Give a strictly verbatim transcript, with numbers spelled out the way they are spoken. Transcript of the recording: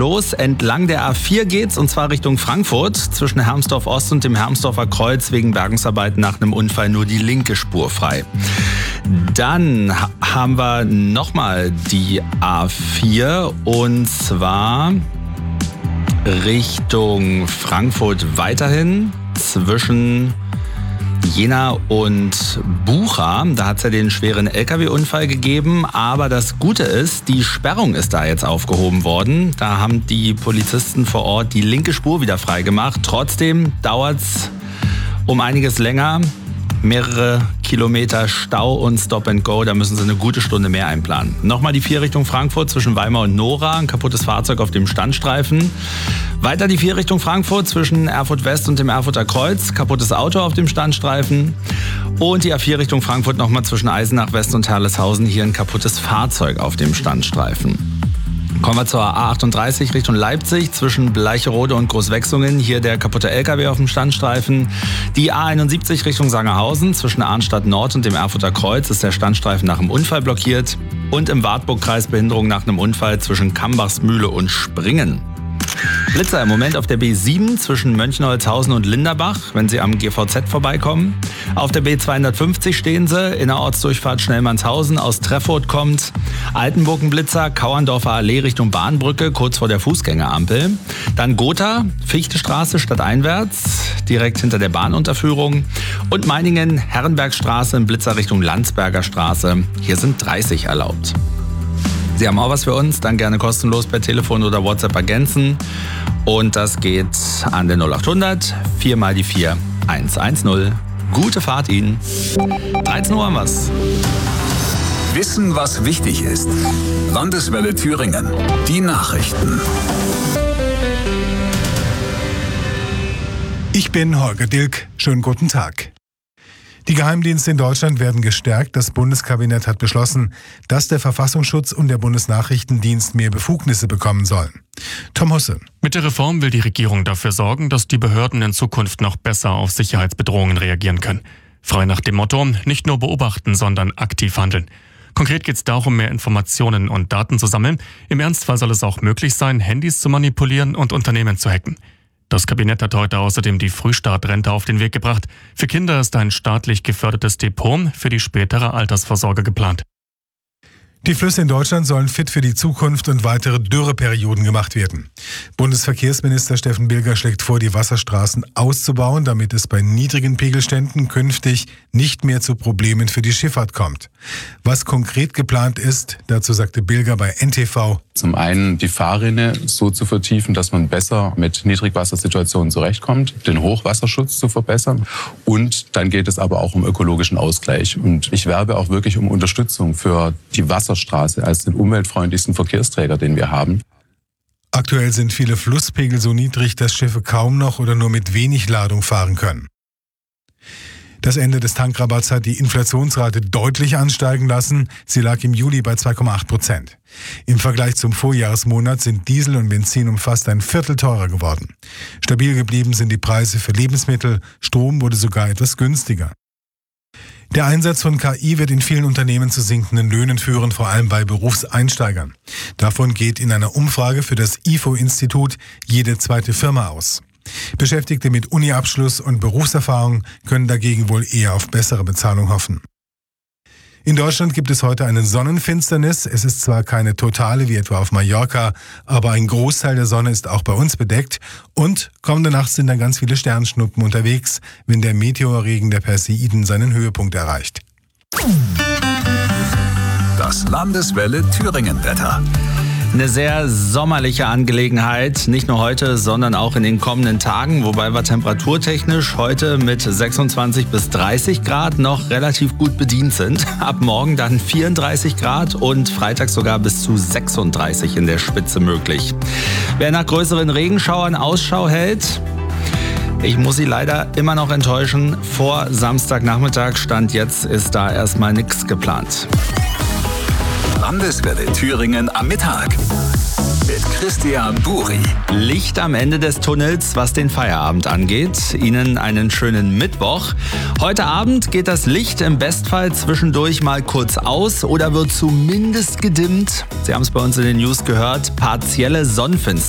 los. Entlang der A vier geht's, und zwar Richtung Frankfurt. Zwischen Hermsdorf Ost und dem Hermsdorfer Kreuz wegen Bergungsarbeiten nach einem Unfall nur die linke Spur frei. Dann haben wir nochmal die A vier, und zwar Richtung Frankfurt weiterhin zwischen Jena und Bucha. Da hat es ja den schweren L K W-Unfall gegeben, aber das Gute ist, die Sperrung ist da jetzt aufgehoben worden. Da haben die Polizisten vor Ort die linke Spur wieder freigemacht. Trotzdem dauert es um einiges länger. Mehrere Kilometer Stau und Stop and Go, da müssen sie eine gute Stunde mehr einplanen. Nochmal die vier Richtung Frankfurt zwischen Weimar und Nora, ein kaputtes Fahrzeug auf dem Standstreifen. Weiter die vier Richtung Frankfurt zwischen Erfurt West und dem Erfurter Kreuz, kaputtes Auto auf dem Standstreifen. Und die A vier Richtung Frankfurt nochmal zwischen Eisenach West und Herleshausen, hier ein kaputtes Fahrzeug auf dem Standstreifen. Kommen wir zur A achtunddreißig Richtung Leipzig zwischen Bleicherode und Großwechsungen. Hier der kaputte L K W auf dem Standstreifen. Die A einundsiebzig Richtung Sangerhausen zwischen Arnstadt Nord und dem Erfurter Kreuz ist der Standstreifen nach einem Unfall blockiert. Und im Wartburgkreis Behinderung nach einem Unfall zwischen Kambachsmühle und Springen. Blitzer im Moment auf der B sieben zwischen Mönchenholzhausen und Linderbach, wenn Sie am G V Z vorbeikommen. Auf der B zweihundertfünfzig stehen Sie, in der Ortsdurchfahrt Schnellmannshausen, aus Treffurt kommt. Altenburgen-Blitzer, Kauerndorfer Allee Richtung Bahnbrücke, kurz vor der Fußgängerampel. Dann Gotha, Fichtestraße stadteinwärts, direkt hinter der Bahnunterführung. Und Meiningen, Herrenbergstraße im Blitzer Richtung Landsberger Straße. Hier sind dreißig erlaubt. Sie haben auch was für uns, dann gerne kostenlos per Telefon oder WhatsApp ergänzen. Und das geht an den null achthundert vier mal die vier eins eins null. Gute Fahrt Ihnen. dreizehn Uhr haben wir's. Wissen, was wichtig ist. Landeswelle Thüringen. Die Nachrichten. Ich bin Holger Dilk. Schönen guten Tag. Die Geheimdienste in Deutschland werden gestärkt. Das Bundeskabinett hat beschlossen, dass der Verfassungsschutz und der Bundesnachrichtendienst mehr Befugnisse bekommen sollen. Tom Husse. Mit der Reform will die Regierung dafür sorgen, dass die Behörden in Zukunft noch besser auf Sicherheitsbedrohungen reagieren können. Frei nach dem Motto, nicht nur beobachten, sondern aktiv handeln. Konkret geht es darum, mehr Informationen und Daten zu sammeln. Im Ernstfall soll es auch möglich sein, Handys zu manipulieren und Unternehmen zu hacken. Das Kabinett hat heute außerdem die Frühstartrente auf den Weg gebracht. Für Kinder ist ein staatlich gefördertes Depot für die spätere Altersvorsorge geplant. Die Flüsse in Deutschland sollen fit für die Zukunft und weitere Dürreperioden gemacht werden. Bundesverkehrsminister Steffen Bilger schlägt vor, die Wasserstraßen auszubauen, damit es bei niedrigen Pegelständen künftig nicht mehr zu Problemen für die Schifffahrt kommt. Was konkret geplant ist, dazu sagte Bilger bei N T V. Zum einen die Fahrrinne so zu vertiefen, dass man besser mit Niedrigwassersituationen zurechtkommt, den Hochwasserschutz zu verbessern, und dann geht es aber auch um ökologischen Ausgleich. Und ich werbe auch wirklich um Unterstützung für die Wasserstraße als den umweltfreundlichsten Verkehrsträger, den wir haben. Aktuell sind viele Flusspegel so niedrig, dass Schiffe kaum noch oder nur mit wenig Ladung fahren können. Das Ende des Tankrabatts hat die Inflationsrate deutlich ansteigen lassen. Sie lag im Juli bei zwei Komma acht Prozent. Im Vergleich zum Vorjahresmonat sind Diesel und Benzin um fast ein Viertel teurer geworden. Stabil geblieben sind die Preise für Lebensmittel. Strom wurde sogar etwas günstiger. Der Einsatz von K I wird in vielen Unternehmen zu sinkenden Löhnen führen, vor allem bei Berufseinsteigern. Davon geht in einer Umfrage für das I F O-Institut jede zweite Firma aus. Beschäftigte mit Uni-Abschluss und Berufserfahrung können dagegen wohl eher auf bessere Bezahlung hoffen. In Deutschland gibt es heute eine Sonnenfinsternis. Es ist zwar keine totale wie etwa auf Mallorca, aber ein Großteil der Sonne ist auch bei uns bedeckt. Und kommende Nacht sind dann ganz viele Sternschnuppen unterwegs, wenn der Meteorregen der Perseiden seinen Höhepunkt erreicht. Das Landeswelle Thüringen-Wetter. Eine sehr sommerliche Angelegenheit, nicht nur heute, sondern auch in den kommenden Tagen, wobei wir temperaturtechnisch heute mit sechsundzwanzig bis dreißig Grad noch relativ gut bedient sind. Ab morgen dann vierunddreißig Grad und Freitag sogar bis zu sechsunddreißig in der Spitze möglich. Wer nach größeren Regenschauern Ausschau hält, ich muss Sie leider immer noch enttäuschen. Vor Samstagnachmittag, Stand jetzt, ist da erstmal nichts geplant. Landeswelle Thüringen am Mittag mit Christian Buri. Licht am Ende des Tunnels, was den Feierabend angeht. Ihnen einen schönen Mittwoch. Heute Abend geht das Licht im Bestfall zwischendurch mal kurz aus oder wird zumindest gedimmt. Sie haben es bei uns in den News gehört, partielle Sonnenfinsternis.